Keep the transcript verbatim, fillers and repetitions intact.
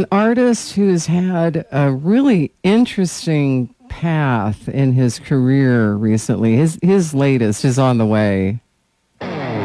an artist who's had a really interesting path in his career recently. His his latest is on the way.